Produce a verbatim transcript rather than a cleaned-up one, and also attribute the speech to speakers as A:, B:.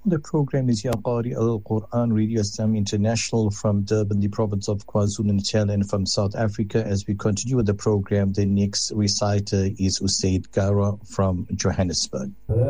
A: The program is Ya Qari Al-Quran Radio Islam International from Durban, the province of KwaZulu-Natal, and from South Africa. As we continue with the program, the next reciter is Usaid Gara from Johannesburg.